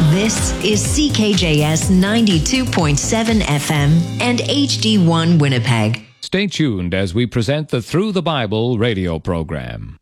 This is CKJS 92.7 FM and HD1 Winnipeg. Stay tuned as we present the Through the Bible radio program.